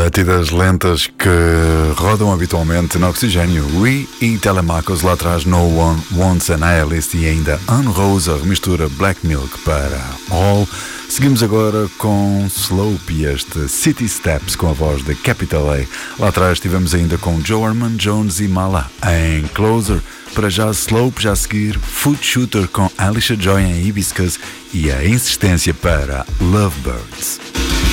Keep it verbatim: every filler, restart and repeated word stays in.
Batidas lentas que rodam habitualmente no Oxigênio. We e Telemachos lá atrás, No One Wants an Nihilist e ainda Unrose, a remistura Black Milk para All. Seguimos agora com Slope e este City Steps com a voz de Capital A. Lá atrás tivemos ainda com Joe Armand Jones e Mala em Closer. Para já Slope, já a seguir Foot Shooter com Alicia Joy em Hibiscus e a insistência para Lovebirds.